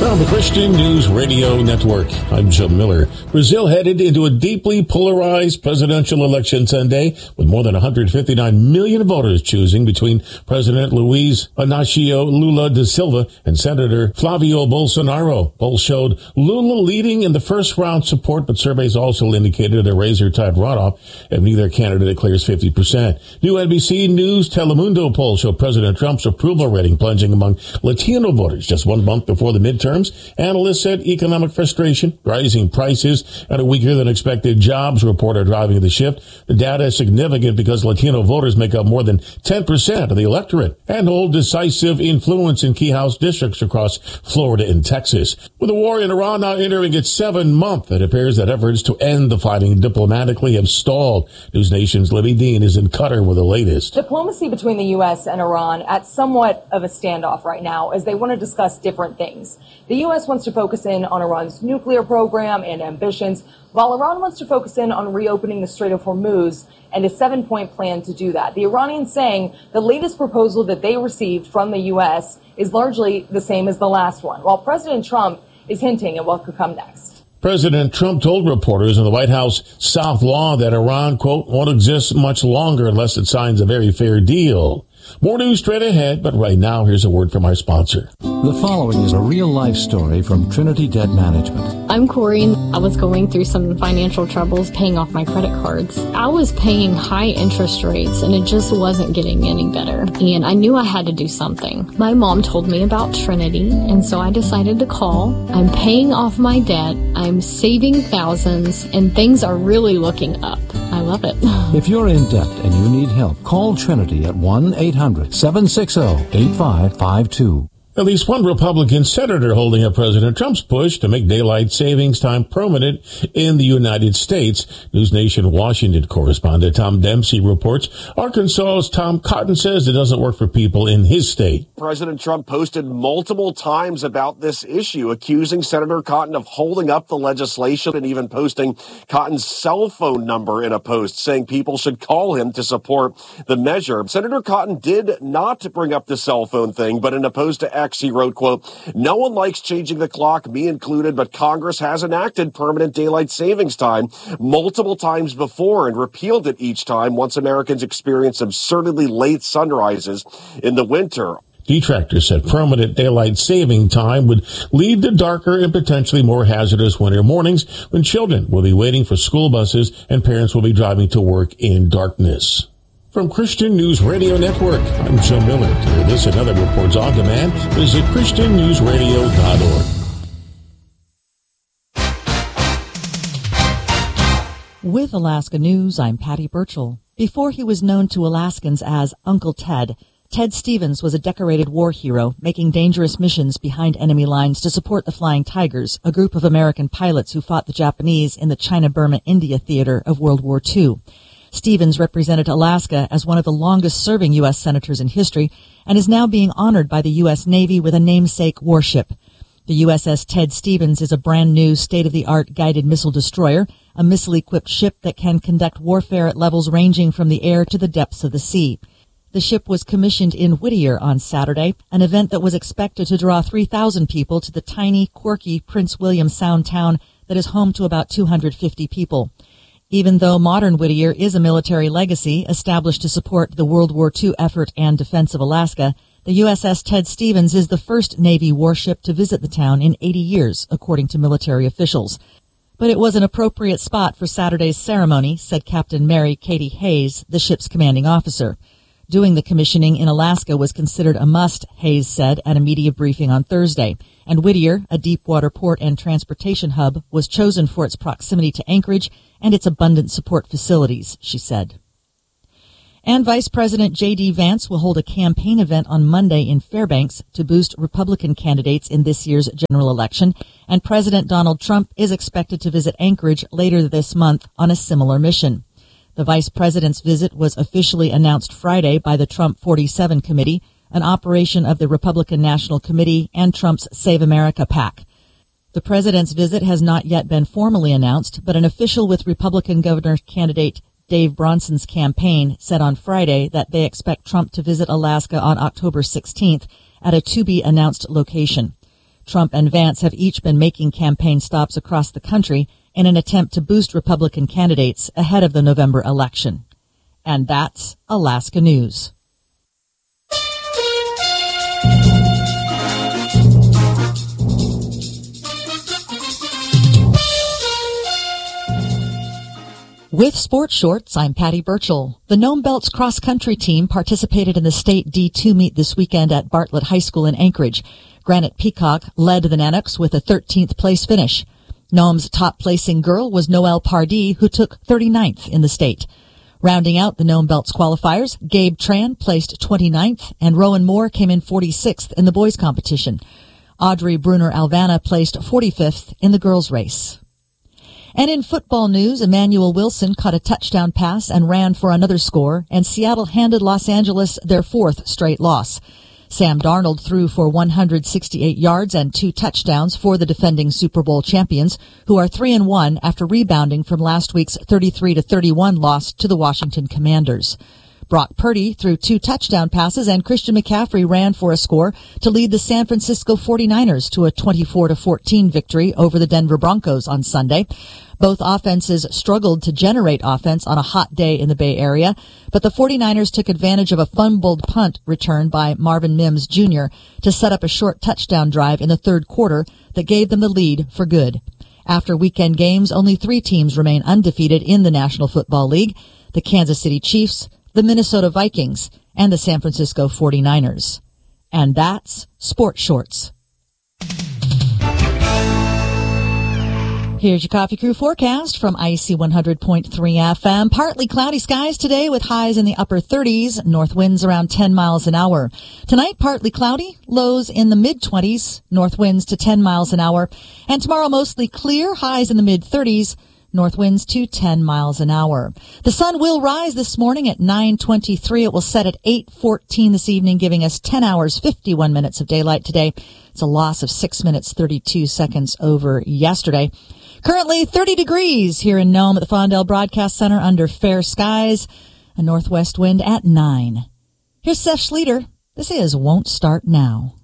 From the Christian News Radio Network, I'm Joe Miller. Brazil headed into a deeply polarized presidential election Sunday, with more than 159 million voters choosing between President Luiz Inácio Lula da Silva and Senator Flavio Bolsonaro. Polls showed Lula leading in the first round support, but surveys also indicated a razor-tight runoff if neither candidate clears 50%. New NBC News Telemundo polls show President Trump's approval rating plunging among Latino voters just 1 month before the midterms. Analysts said economic frustration, rising prices, and a weaker than expected jobs report are driving the shift. The data is significant because Latino voters make up more than 10% of the electorate and hold decisive influence in key House districts across Florida and Texas. With the war in Iran now entering its 7th month, it appears that efforts to end the fighting diplomatically have stalled. News Nation's Libby Dean is in Qatar with the latest. Diplomacy between the U.S. and Iran at somewhat of a standoff right now as they want to discuss different things. The U.S. wants to focus in on Iran's nuclear program and ambitions, while Iran wants to focus in on reopening the Strait of Hormuz and a 7-point plan to do that. The Iranians saying the latest proposal that they received from the U.S. is largely the same as the last one, while President Trump is hinting at what could come next. President Trump told reporters in the White House South Lawn that Iran, quote, won't exist much longer unless it signs a very fair deal. More news straight ahead, but right now, here's a word from our sponsor. The following is a real-life story from Trinity Debt Management. I'm Corey. I was going through some financial troubles paying off my credit cards. I was paying high interest rates, and it just wasn't getting any better. And I knew I had to do something. My mom told me about Trinity, and so I decided to call. I'm paying off my debt. I'm saving thousands, and things are really looking up. I love it. If you're in debt and you need help, call Trinity at 1-800-760-8552. At least one Republican senator holding up President Trump's push to make daylight savings time permanent in the United States. News Nation Washington correspondent Tom Dempsey reports Arkansas's Tom Cotton says it doesn't work for people in his state. President Trump posted multiple times about this issue, accusing Senator Cotton of holding up the legislation and even posting Cotton's cell phone number in a post, saying people should call him to support the measure. Senator Cotton did not bring up the cell phone thing, but in a post to X, he wrote, quote, no one likes changing the clock, me included, but Congress has enacted permanent daylight savings time multiple times before and repealed it each time once Americans experience absurdly late sunrises in the winter. Detractors said permanent daylight saving time would lead to darker and potentially more hazardous winter mornings when children will be waiting for school buses and parents will be driving to work in darkness. From Christian News Radio Network, I'm Joe Miller. To hear this and other reports on demand, visit ChristianNewsRadio.org. With Alaska News, I'm Patty Burchell. Before he was known to Alaskans as Uncle Ted, Ted Stevens was a decorated war hero making dangerous missions behind enemy lines to support the Flying Tigers, a group of American pilots who fought the Japanese in the China-Burma-India theater of World War II. Stevens represented Alaska as one of the longest-serving U.S. senators in history and is now being honored by the U.S. Navy with a namesake warship. The USS Ted Stevens is a brand-new state-of-the-art guided missile destroyer, a missile-equipped ship that can conduct warfare at levels ranging from the air to the depths of the sea. The ship was commissioned in Whittier on Saturday, an event that was expected to draw 3,000 people to the tiny, quirky Prince William Sound town that is home to about 250 people. Even though modern Whittier is a military legacy established to support the World War II effort and defense of Alaska, the USS Ted Stevens is the first Navy warship to visit the town in 80 years, according to military officials. But it was an appropriate spot for Saturday's ceremony, said Captain Mary Katie Hayes, the ship's commanding officer. Doing the commissioning in Alaska was considered a must, Hayes said at a media briefing on Thursday. And Whittier, a deep-water port and transportation hub, was chosen for its proximity to Anchorage and its abundant support facilities, she said. And Vice President J.D. Vance will hold a campaign event on Monday in Fairbanks to boost Republican candidates in this year's general election, and President Donald Trump is expected to visit Anchorage later this month on a similar mission. The vice president's visit was officially announced Friday by the Trump 47 Committee, an operation of the Republican National Committee and Trump's Save America PAC. The president's visit has not yet been formally announced, but an official with Republican governor candidate Dave Bronson's campaign said on Friday that they expect Trump to visit Alaska on October 16th at a to-be-announced location. Trump and Vance have each been making campaign stops across the country in an attempt to boost Republican candidates ahead of the November election. And that's Alaska News. With Sports Shorts, I'm Patty Burchell. The Nome Belts cross-country team participated in the state D2 meet this weekend at Bartlett High School in Anchorage. Granite Peacock led the Nanooks with a 13th place finish. Nome's top-placing girl was Noelle Pardee, who took 39th in the state. Rounding out the Nome Belts qualifiers, Gabe Tran placed 29th, and Rowan Moore came in 46th in the boys' competition. Audrey Bruner-Alvana placed 45th in the girls' race. And in football news, Emmanuel Wilson caught a touchdown pass and ran for another score, and Seattle handed Los Angeles their fourth straight loss. Sam Darnold threw for 168 yards and 2 touchdowns for the defending Super Bowl champions, who are 3-1 after rebounding from last week's 33-31 loss to the Washington Commanders. Brock Purdy threw 2 touchdown passes, and Christian McCaffrey ran for a score to lead the San Francisco 49ers to a 24-14 victory over the Denver Broncos on Sunday. Both offenses struggled to generate offense on a hot day in the Bay Area, but the 49ers took advantage of a fumbled punt return by Marvin Mims Jr. to set up a short touchdown drive in the third quarter that gave them the lead for good. After weekend games, only 3 teams remain undefeated in the National Football League: the Kansas City Chiefs, the Minnesota Vikings, and the San Francisco 49ers. And that's Sports Shorts. Here's your Coffee Crew forecast from IC 100.3 FM. Partly cloudy skies today with highs in the upper 30s, north winds around 10 miles an hour. Tonight, partly cloudy, lows in the mid-20s, north winds to 10 miles an hour. And tomorrow, mostly clear, highs in the mid-30s, north winds to 10 miles an hour. The sun will rise this morning at 9:23. It will set at 8:14 this evening, giving us 10 hours, 51 minutes of daylight today. It's a loss of 6 minutes, 32 seconds over yesterday. Currently 30 degrees here in Nome at the Fondell Broadcast Center under fair skies, a northwest wind at 9. Here's Seth Schleter. This is Won't Start Now.